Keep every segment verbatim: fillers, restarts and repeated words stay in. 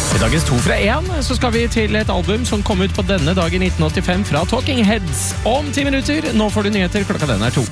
I dagens to fra én så skal vi til et album som kom ut på denne dag i nitten åttifem fra Talking Heads. Om ti minutter, nå får du nyheter, klokka den er to.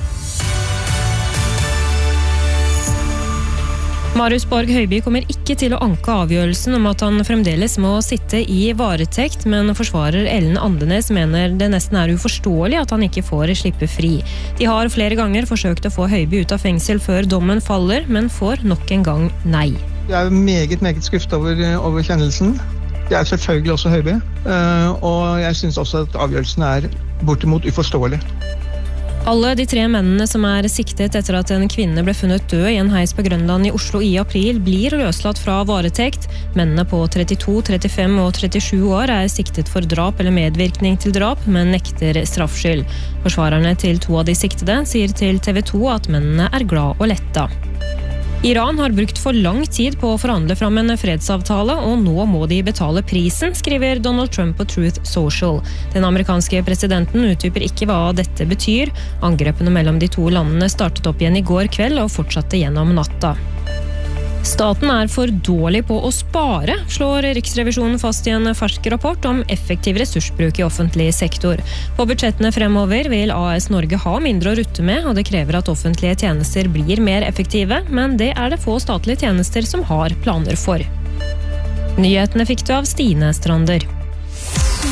Marius Borg Høiby kommer ikke til å anke avgjørelsen om at han fremdeles må sitte i varetekt, men forsvarer Ellen Andenes mener det nesten er uforståelig at han ikke får slippe fri. De har flere ganger forsøkt å få Høiby ut av fengsel før dommen faller, men får nok en gang nei. Jeg er meget, meget skuffet over, over kjennelsen. Jeg er selvfølgelig også Høiby, og jeg synes også at avgjørelsen er bortimot uforståelig. Alle de tre mennene som er siktet etter at en kvinne ble funnet død i en heis på Grønland i Oslo i april, blir løslatt fra varetekt. Mennene på trettito, trettifem og trettisju år er siktet for drap eller medvirkning til drap, men nekter straffskyld. Forsvarerne til to av de siktede sier til T V to at mennene er glad og letta. Iran har brukt for lang tid på å forhandle fram en fredsavtale, og nå må de betale prisen, skriver Donald Trump på Truth Social. Den amerikanske presidenten utdyper ikke hva dette betyr. Angrepene mellom de to landene startet opp igjen i går kveld og fortsatte gjennom natta. Staten er for dårlig på å spare, slår Riksrevisjonen fast i en fersk rapport om effektiv ressursbruk i offentlig sektor. På budsjettene fremover vil A S Norge ha mindre å rutte med, og det krever at offentlige tjenester blir mer effektive, men det er det få statlige tjenester som har planer for. Nyhetene fikk du av Stine Strander.